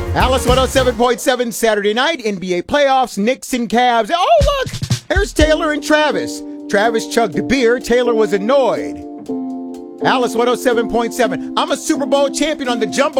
Alice 107.7 Saturday night, NBA playoffs, Knicks and Cavs. Oh, look, here's Taylor and Travis. Travis chugged a beer. Taylor was annoyed. Alice 107.7. I'm a Super Bowl champion on the Jumbo.